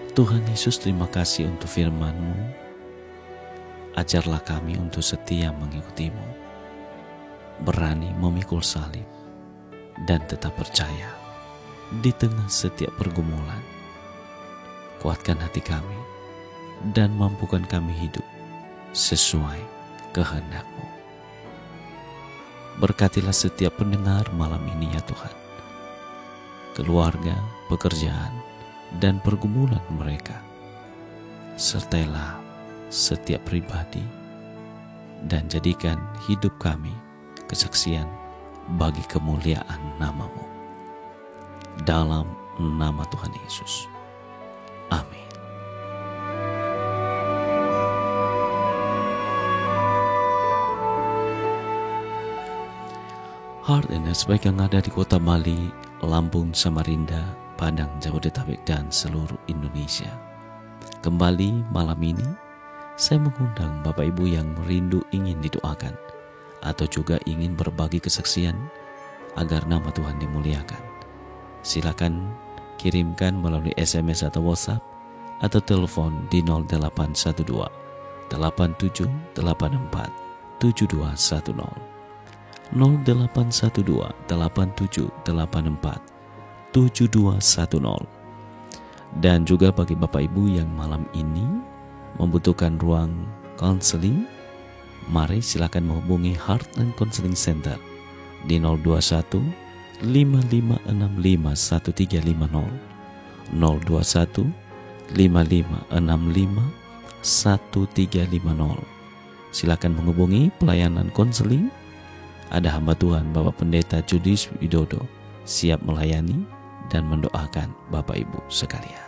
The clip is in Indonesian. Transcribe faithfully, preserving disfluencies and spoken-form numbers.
Tuhan Yesus, terima kasih untuk firman-Mu. Ajarlah kami untuk setia mengikuti-Mu, berani memikul salib, dan tetap percaya di tengah setiap pergumulan. Kuatkan hati kami dan mampukan kami hidup sesuai kehendak-Mu. Berkatilah setiap pendengar malam ini ya Tuhan, keluarga, pekerjaan, dan pergumulan mereka. Sertailah setiap pribadi dan jadikan hidup kami kesaksian bagi kemuliaan nama-Mu. Dalam nama Tuhan Yesus. Amin. Heart and Earth baik yang ada di kota Bali, Lampung, Samarinda, Padang, Jabodetabek, dan seluruh Indonesia. Kembali malam ini, saya mengundang Bapak Ibu yang merindu ingin didoakan atau juga ingin berbagi kesaksian agar nama Tuhan dimuliakan. Silakan kirimkan melalui S M S atau WhatsApp atau telepon di nol delapan satu dua delapan tujuh delapan empat tujuh dua satu nol nol delapan satu dua delapan tujuh delapan empat tujuh dua satu nol. Dan juga bagi Bapak Ibu yang malam ini membutuhkan ruang konseling, mari silakan menghubungi Heart and Counseling Center di nol dua satu lima lima enam lima satu tiga lima nol nol dua satu lima lima enam lima satu tiga lima nol. Silakan menghubungi pelayanan konseling. Ada hamba Tuhan Bapak Pendeta Judis Widodo siap melayani dan mendoakan Bapak Ibu sekalian.